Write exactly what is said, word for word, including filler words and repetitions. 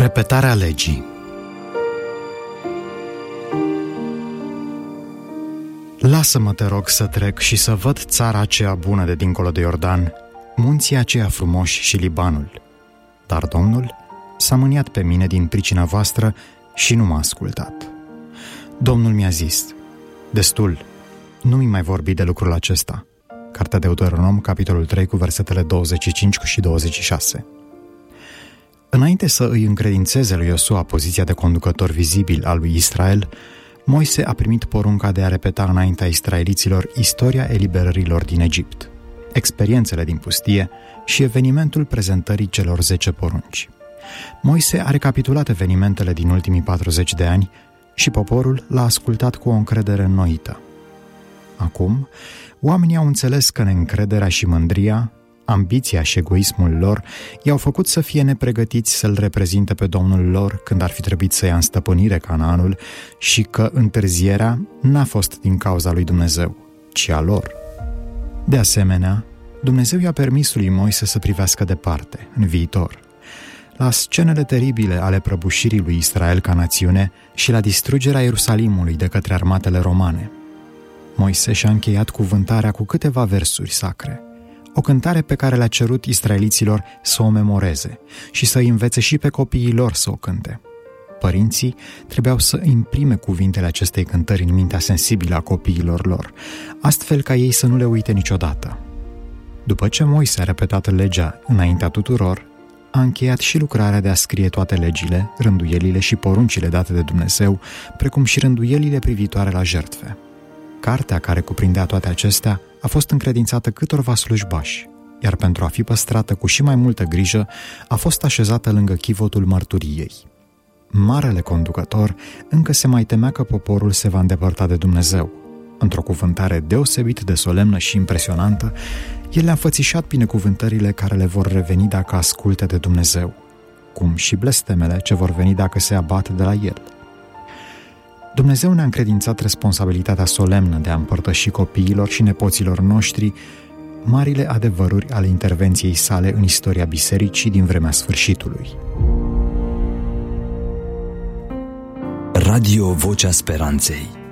Repetarea legii. Lasă-mă, te rog, să trec și să văd țara aceea bună de dincolo de Iordan, munții aceia frumoși și Libanul. Dar Domnul s-a mâniat pe mine din pricina voastră și nu m-a ascultat. Domnul mi-a zis: destul, nu mi mai vorbi de lucrul acesta. Cartea Deuteronom, capitolul trei, cu versetele douăzeci și cinci și douăzeci și șase. Înainte să îi încredințeze lui Iosua poziția de conducător vizibil al lui Israel, Moise a primit porunca de a repeta înaintea israeliților istoria eliberărilor din Egipt, experiențele din pustie și evenimentul prezentării celor zece porunci. Moise a recapitulat evenimentele din ultimii patruzeci de ani și poporul l-a ascultat cu o încredere înnoită. Acum, oamenii au înțeles că neîncrederea și mândria, ambiția și egoismul lor i-au făcut să fie nepregătiți să-L reprezinte pe Domnul lor când ar fi trebuit să ia în stăpânire Canaanul și că întârzierea n-a fost din cauza lui Dumnezeu, ci a lor. De asemenea, Dumnezeu i-a permis lui Moise să privească departe, în viitor, la scenele teribile ale prăbușirii lui Israel ca națiune și la distrugerea Ierusalimului de către armatele romane. Moise și-a încheiat cuvântarea cu câteva versuri sacre, o cântare pe care le-a cerut israeliților să o memoreze și să îi învețe și pe copiii lor să o cânte. Părinții trebuiau să imprime cuvintele acestei cântări în mintea sensibilă a copiilor lor, astfel ca ei să nu le uite niciodată. După ce Moise a repetat legea înaintea tuturor, a încheiat și lucrarea de a scrie toate legile, rânduielile și poruncile date de Dumnezeu, precum și rânduielile privitoare la jertfe. Cartea care cuprindea toate acestea a fost încredințată câtorva slujbași, iar pentru a fi păstrată cu și mai multă grijă, a fost așezată lângă chivotul mărturiei. Marele conducător încă se mai temea că poporul se va îndepărta de Dumnezeu. Într-o cuvântare deosebit de solemnă și impresionantă, el le-a înfățișat binecuvântările care le vor reveni dacă asculte de Dumnezeu, cum și blestemele ce vor veni dacă se abate de la el. Dumnezeu ne-a încredințat responsabilitatea solemnă de a împărtăși copiilor și nepoților noștri marile adevăruri ale intervenției sale în istoria bisericii din vremea sfârșitului. Radio Vocea Speranței.